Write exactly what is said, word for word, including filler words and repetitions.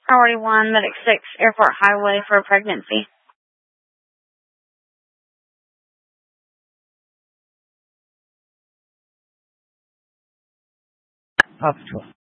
Priority one, Medic six, Airport Highway for a pregnancy. Hospital.